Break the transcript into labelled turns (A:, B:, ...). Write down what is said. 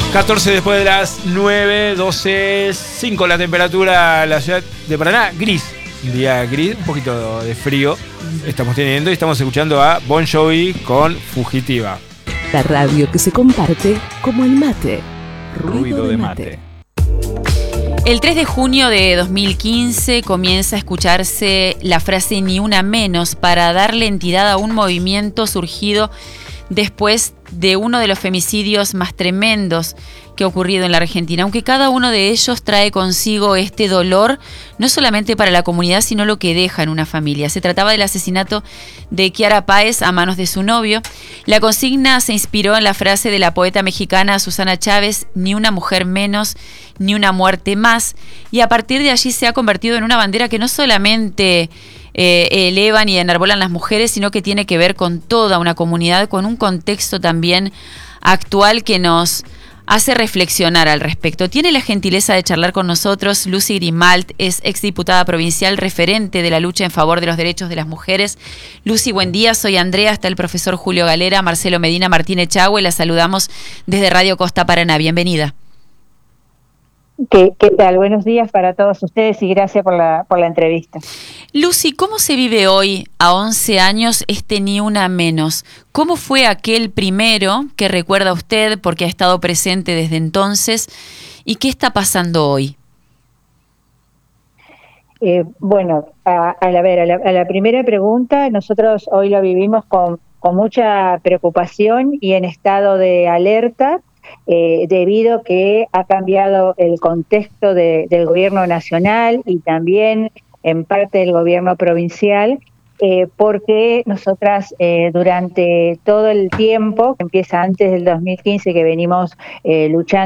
A: 14 después de las 9, 12, 5 la temperatura en la ciudad de Paraná, gris. Un día gris, un poquito de frío estamos teniendo y estamos escuchando a Bon Jovi con Fugitiva.
B: La radio que se comparte como el mate.
A: Ruido de mate.
C: El 3 de junio de 2015 comienza a escucharse la frase "ni una menos" para darle entidad a un movimiento surgido después de uno de los femicidios más tremendos que ha ocurrido en la Argentina, aunque cada uno de ellos trae consigo este dolor, no solamente para la comunidad, sino lo que deja en una familia. Se trataba del asesinato de Kiara Páez a manos de su novio. La consigna se inspiró en la frase de la poeta mexicana Susana Chávez: "Ni una mujer menos, ni una muerte más", y a partir de allí se ha convertido en una bandera que no solamente elevan y enarbolan las mujeres, sino que tiene que ver con toda una comunidad, con un contexto también actual que nos hace reflexionar al respecto. Tiene la gentileza de charlar con nosotros Lucy Grimalt, es exdiputada provincial, referente de la lucha en favor de los derechos de las mujeres. Lucy, buen día, soy Andrea, está el profesor Julio Galera, Marcelo Medina, Martín Echagüe, la saludamos desde Radio Costa Paraná. Bienvenida.
D: ¿Qué tal? Buenos días para todos ustedes y gracias por la entrevista.
C: Lucy, ¿cómo se vive hoy, a 11 años, este Ni Una Menos? ¿Cómo fue aquel primero que recuerda usted, porque ha estado presente desde entonces? ¿Y qué está pasando hoy?
D: Bueno, a la primera pregunta, nosotros hoy lo vivimos con mucha preocupación y en estado de alerta, debido que ha cambiado el contexto del gobierno nacional y también en parte del gobierno provincial, porque nosotras durante todo el tiempo, que empieza antes del 2015, que venimos luchando